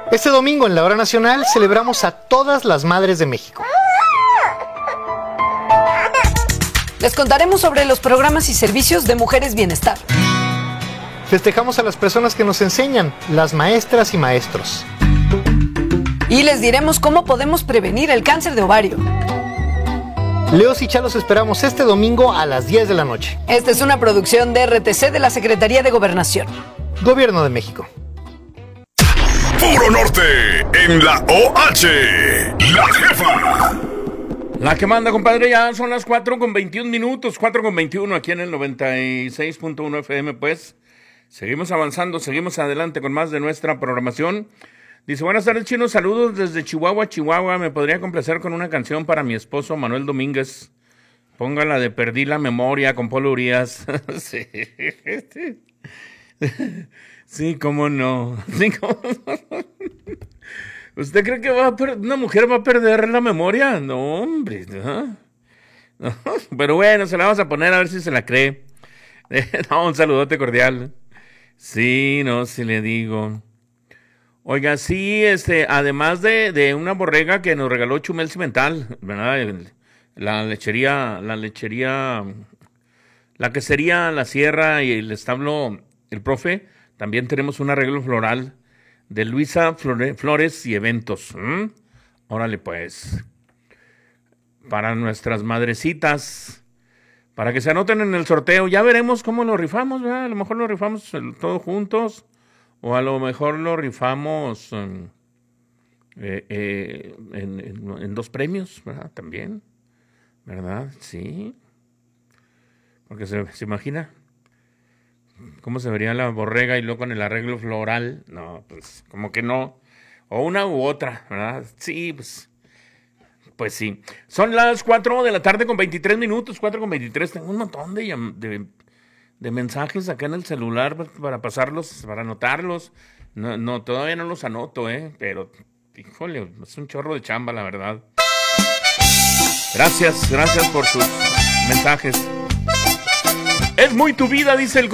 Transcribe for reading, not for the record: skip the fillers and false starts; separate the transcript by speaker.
Speaker 1: Este domingo en la Hora Nacional celebramos a todas las madres de México.
Speaker 2: Les contaremos sobre los programas y servicios de Mujeres Bienestar.
Speaker 1: Festejamos a las personas que nos enseñan, las maestras y maestros.
Speaker 2: Y les diremos cómo podemos prevenir el cáncer de ovario.
Speaker 1: Leos y Chalos esperamos este domingo a las 10 de la noche.
Speaker 2: Esta es una producción de RTC de la Secretaría de Gobernación.
Speaker 1: Gobierno de México.
Speaker 3: Puro Norte en la OH. La jefa.
Speaker 4: La que manda, compadre, ya son las 4:21, 4:21 aquí en el 96.1 FM, pues. Seguimos avanzando, seguimos adelante con más de nuestra programación. Dice, buenas tardes, Chino, saludos desde Chihuahua, Chihuahua. ¿Me podría complacer con una canción para mi esposo Manuel Domínguez? Póngala de Perdí la Memoria con Polo Urias. Sí. Sí, cómo no. Sí, cómo no. ¿Usted cree que una mujer va a perder la memoria? No, hombre. No. No. Pero bueno, se la vamos a poner a ver si se la cree. No, un saludote cordial. Sí, no, si le digo. Oiga, sí, además de una borrega que nos regaló Chumel Cimental, ¿verdad? La lechería, la que sería la sierra y el establo, el profe, también tenemos un arreglo floral de Luisa Flores y Eventos. Órale, pues. Para nuestras madrecitas, para que se anoten en el sorteo. Ya veremos cómo lo rifamos, ¿verdad? A lo mejor lo rifamos todos juntos, o a lo mejor lo rifamos en dos premios, ¿verdad? También, ¿verdad? Sí. Porque se imagina cómo se vería la borrega y luego con el arreglo floral. No, pues como que no. O una u otra, ¿verdad? Sí, pues sí. Son las 4 de la tarde con 23 minutos, 4:23. Tengo un montón de mensajes acá en el celular para pasarlos, para anotarlos. No, todavía no los anoto, pero, híjole, es un chorro de chamba, la verdad. Gracias por sus mensajes. Es muy tu vida, dice el